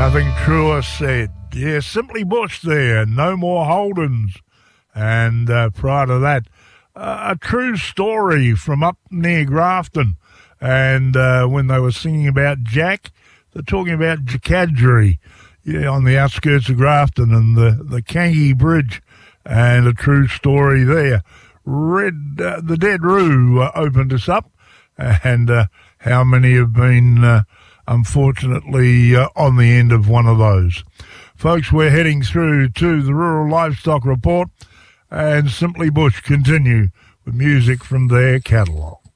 Nothing truer said. Yeah, Simply Bush there, No More Holdens. And prior to that, a true story from up near Grafton. And when they were singing about Jack, they're talking about Jacadgery, on the outskirts of Grafton and the Kangi Bridge. And a true story there. The Dead Roo opened us up. And how many have been, unfortunately, on the end of one of those. Folks, we're heading through to the Rural Livestock Report, and Simply Bush continue with music from their catalogue.